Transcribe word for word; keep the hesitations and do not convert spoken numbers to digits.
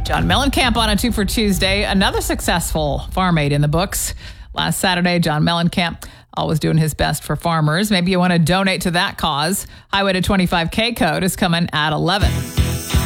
John Mellencamp on a two for Tuesday. Another successful Farm Aid in the books. Last Saturday, John Mellencamp always doing his best for farmers. Maybe you want to donate to that cause. Highway to twenty-five K code is coming at eleven.